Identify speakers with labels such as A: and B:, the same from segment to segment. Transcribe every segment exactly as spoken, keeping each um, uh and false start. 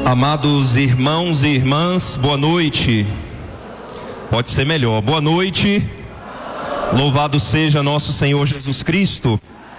A: Amados irmãos e irmãs, boa noite. Pode ser melhor. Boa noite. Louvado seja nosso Senhor Jesus Cristo.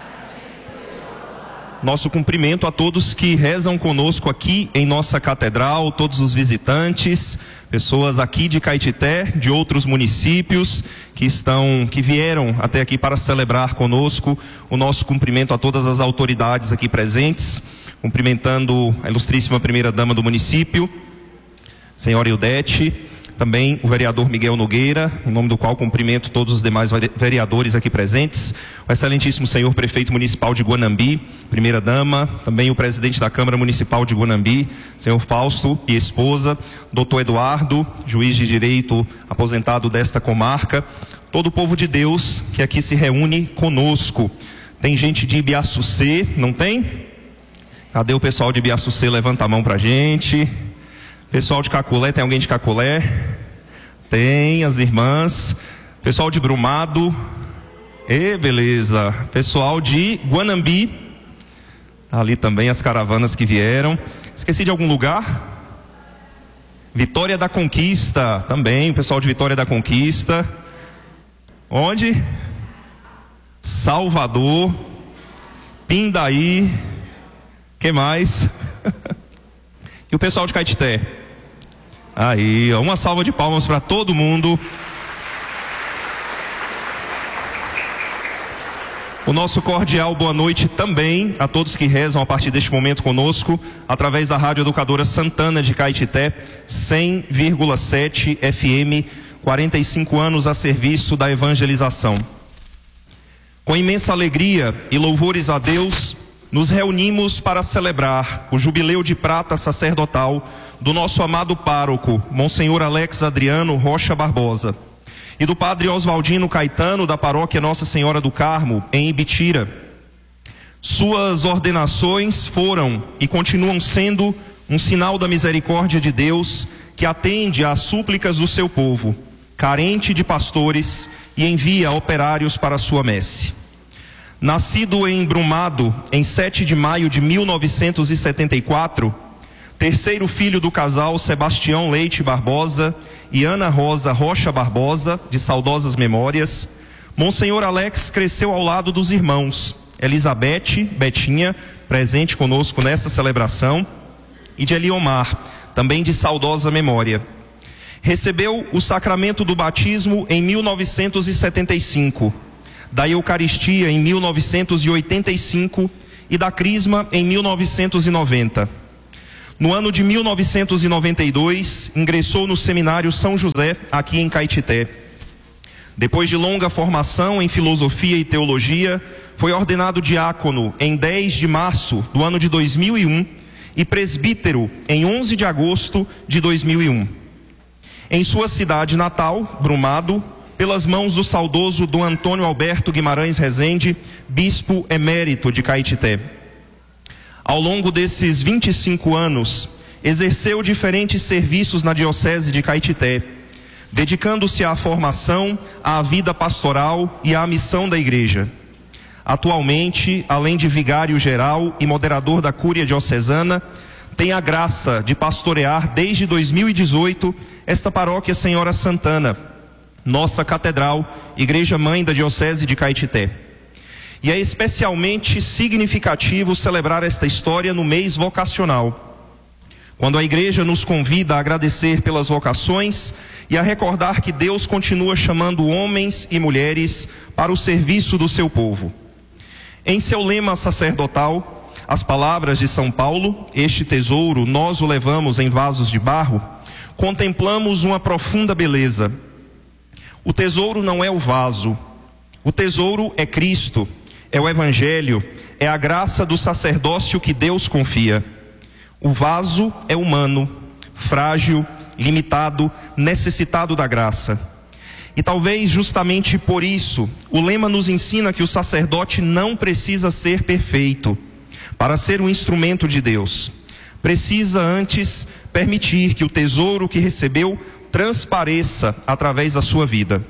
A: Nosso cumprimento a todos que rezam conosco aqui em nossa catedral, todos os visitantes, pessoas aqui de Caetité, de outros municípios que estão, que vieram até aqui para celebrar conosco. O nosso cumprimento a todas as autoridades aqui presentes, cumprimentando a ilustríssima primeira-dama do município, senhora Ildete, também o vereador Miguel Nogueira, em nome do qual cumprimento todos os demais vereadores aqui presentes, o excelentíssimo senhor prefeito municipal de Guanambi, primeira-dama, também o presidente da Câmara Municipal de Guanambi, senhor Fausto e esposa, doutor Eduardo, juiz de direito aposentado desta comarca, todo o povo de Deus que aqui se reúne conosco. Tem gente de Ibiaçucê, não tem? Cadê o pessoal de Ibiaçucê? Levanta a mão pra gente. Pessoal de Caculé, tem alguém de Caculé? Tem, as irmãs. Pessoal de Brumado. E beleza. Pessoal de Guanambi. Ali também as caravanas que vieram. Esqueci de algum lugar? Vitória da Conquista. Também, o pessoal de Vitória da Conquista. Onde? Salvador. Pindaí. Que mais? E o pessoal de Caetité? Aí, uma salva de palmas para todo mundo. O nosso cordial boa noite também a todos que rezam a partir deste momento conosco, através da Rádio Educadora Santana de Caetité, cem vírgula sete F M, quarenta e cinco anos a serviço da evangelização. Com imensa alegria e louvores a Deus, nos reunimos para celebrar o jubileu de prata sacerdotal do nosso amado pároco, Monsenhor Alex Adriano Rocha Barbosa, e do padre Oswaldino Caetano, da paróquia Nossa Senhora do Carmo, em Ibitira. Suas ordenações foram e continuam sendo um sinal da misericórdia de Deus, que atende às súplicas do seu povo, carente de pastores, e envia operários para a sua messe. Nascido em Brumado, em sete de maio de mil novecentos e setenta e quatro, terceiro filho do casal Sebastião Leite Barbosa e Ana Rosa Rocha Barbosa, de saudosas memórias, Monsenhor Alex cresceu ao lado dos irmãos Elizabeth, Betinha, presente conosco nesta celebração, e de Eliomar, também de saudosa memória. Recebeu o sacramento do batismo em mil novecentos e setenta e cinco, da Eucaristia em mil novecentos e oitenta e cinco e da Crisma em mil novecentos e noventa. No ano de mil novecentos e noventa e dois, ingressou no Seminário São José, aqui em Caetité. Depois de longa formação em Filosofia e Teologia, foi ordenado diácono em dez de março do ano de dois mil e um e presbítero em onze de agosto de dois mil e um. Em sua cidade natal, Brumado, pelas mãos do saudoso Dom Antônio Alberto Guimarães Rezende, bispo emérito de Caetité. Ao longo desses vinte e cinco anos, exerceu diferentes serviços na diocese de Caetité, dedicando-se à formação, à vida pastoral e à missão da igreja. Atualmente, além de vigário geral e moderador da Cúria Diocesana, tem a graça de pastorear desde dois mil e dezoito esta paróquia Senhora Santana, nossa catedral, igreja mãe da diocese de Caetité. E é especialmente significativo celebrar esta história no mês vocacional, quando a igreja nos convida a agradecer pelas vocações e a recordar que Deus continua chamando homens e mulheres para o serviço do seu povo. Em seu lema sacerdotal, as palavras de São Paulo, este tesouro nós o levamos em vasos de barro, contemplamos uma profunda beleza. O tesouro não é o vaso, o tesouro é Cristo, é o Evangelho, é a graça do sacerdócio que Deus confia. O vaso é humano, frágil, limitado, necessitado da graça. E talvez justamente por isso, o lema nos ensina que o sacerdote não precisa ser perfeito para ser um instrumento de Deus. Precisa antes permitir que o tesouro que recebeu transpareça através da sua vida.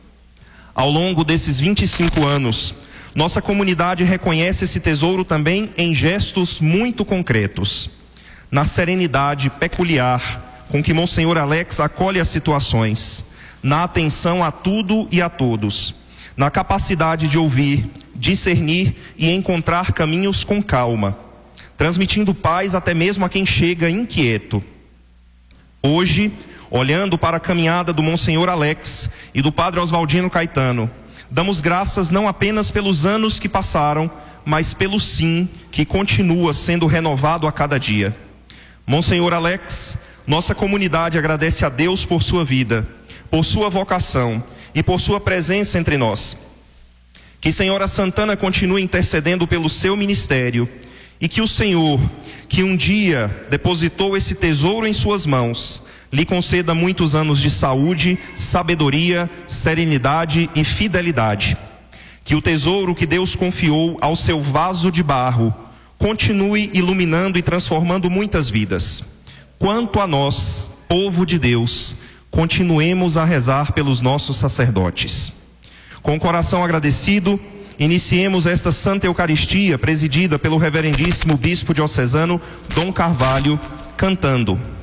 A: Ao longo desses vinte e cinco anos, nossa comunidade reconhece esse tesouro também em gestos muito concretos. na serenidade peculiar com que Monsenhor Alex acolhe as situações, na atenção a tudo e a todos, na capacidade de ouvir, discernir e encontrar caminhos com calma, transmitindo paz até mesmo a quem chega inquieto. Hoje, olhando para a caminhada do Monsenhor Alex e do Padre Oswaldino Caetano, damos graças não apenas pelos anos que passaram, mas pelo sim que continua sendo renovado a cada dia. Monsenhor Alex, nossa comunidade agradece a Deus por sua vida, por sua vocação e por sua presença entre nós. Que Senhora Santana continue intercedendo pelo seu ministério e que o Senhor, que um dia depositou esse tesouro em suas mãos, lhe conceda muitos anos de saúde, sabedoria, serenidade e fidelidade. Que o tesouro que Deus confiou ao seu vaso de barro continue iluminando e transformando muitas vidas. Quanto a nós, povo de Deus, continuemos a rezar pelos nossos sacerdotes. Com o coração agradecido, iniciemos esta Santa Eucaristia presidida pelo reverendíssimo Bispo diocesano Dom Carvalho, cantando: